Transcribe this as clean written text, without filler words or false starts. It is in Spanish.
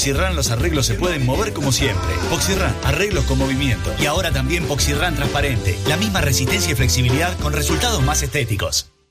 Poxirran los arreglos se pueden mover como siempre. Poxirran, arreglos con movimiento. Y ahora también Poxirran transparente. La misma resistencia y flexibilidad con resultados más estéticos.